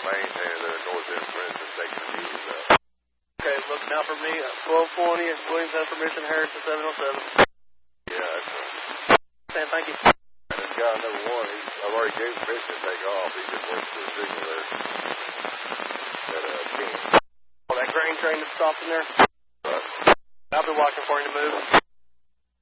main there, north end, for instance, taking the fuses out. Okay, look now for me at 1220. Williams has permission. Harrison 707. Yeah, that's right. Sam, thank you. And this guy number one, I've already gave him permission to take off. He just wants the signal there. That 10. Oh, that grain train that stopped in there? Right. I'll be watching for him to move.